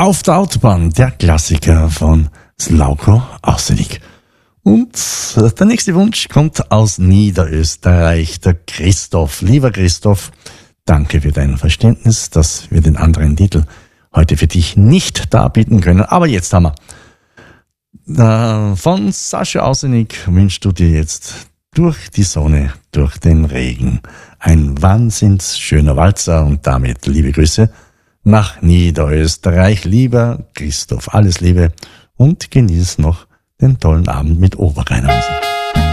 Auf der Autobahn, der Klassiker von Sławko Ausenik. Und der nächste Wunsch kommt aus Niederösterreich, der Christoph. Lieber Christoph, danke für dein Verständnis, dass wir den anderen Titel heute für dich nicht darbieten können. Aber jetzt haben wir von Sascha Ausenik wünschst du dir jetzt durch die Sonne, durch den Regen ein wahnsinns schöner Walzer und damit liebe Grüße nach Niederösterreich. Lieber Christoph, alles Liebe und genieß noch den tollen Abend mit Oberrheinhausen.